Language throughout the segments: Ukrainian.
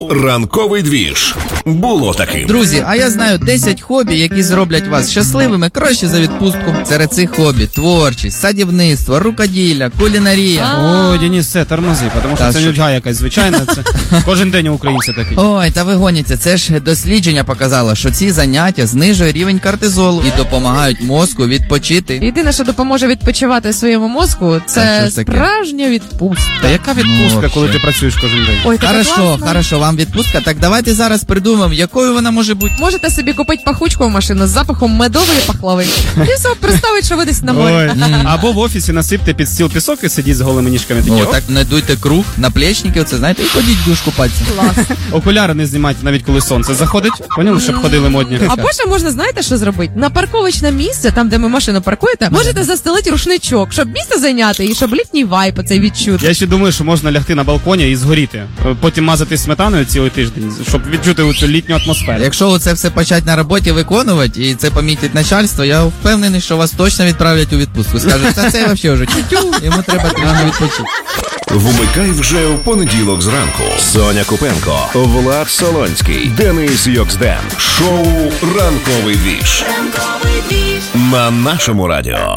Ранковий двіж. Було таким. Друзі, а я знаю 10 хобі, які зроблять вас щасливими краще за відпустку. Серед цих хобі творчість, садівництво, рукоділля, кулінарія. Ой, Денис, все, тормози, тому що це нудьга якась звичайна. Це кожен день у українця такий. Ой, та ви гоніться, це ж дослідження показало, що ці заняття знижує рівень кортизолу і допомагають мозку відпочити. Єдине, що допоможе відпочивати своєму мозку, це справжня відпустка. Та яка відпустка, коли ти працюєш кожен день? Ой, Хорошо, вам відпустка, так давайте зараз придумаємо, якою вона може бути. Можете собі купити пахучкову машину з запахом медової пахлави. І все, представить, що ви десь на морі. Або в офісі насипте під стіл пісок і сидіть з голими ніжками. О, так надуйте круг, наплечники, оце, знаєте, і ходіть в душ купатися. Клас. Окуляри не знімайте, навіть коли сонце заходить. Поняли, щоб ходили модні. Або ще можна, знаєте, що зробити? На парковочне місце, там, де ви машину паркуєте, можете застелити рушничок, щоб місце зайняти і щоб літній вайб оцей відчути. Я ще думаю, що можна лягти на балконі і згоріти. Потім мазати сметаною цілий тиждень, щоб відчути цю літню атмосферу. Якщо оце все почать на роботі виконувати, і це помітить начальство, я впевнений, що вас точно відправлять у відпустку. Скажуть, це взагалі вже тютю, йому треба трохи відпочити. Вмикай вже в понеділок зранку. Соня Купенко, Влад Солонський, Денис Йоксден. Шоу «Ранковий двіж». На нашому радіо.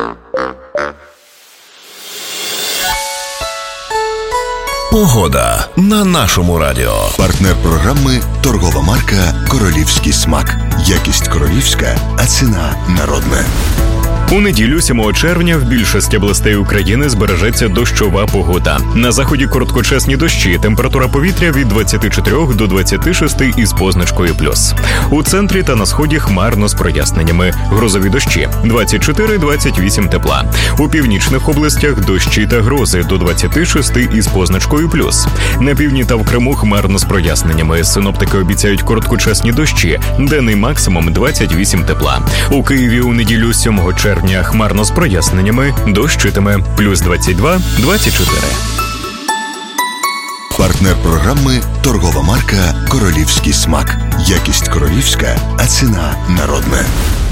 Погода на нашому радіо. Партнер програми – торгова марка «Королівський смак». Якість королівська, а ціна народна. У неділю 7 червня в більшості областей України збережеться дощова погода. На заході короткочасні дощі, температура повітря від 24 до 26 із позначкою плюс. У центрі та на сході хмарно з проясненнями. Грозові дощі 24-28 тепла. У північних областях дощі та грози до 26 із позначкою плюс. На півдні та в Криму хмарно з проясненнями. Синоптики обіцяють короткочасні дощі, денний максимум 28 тепла. У Києві у неділю 7 червня хмарно з проясненнями, дощитиме плюс 22-24. Партнер програми – торгова марка «Королівський смак». Якість королівська, а ціна народна.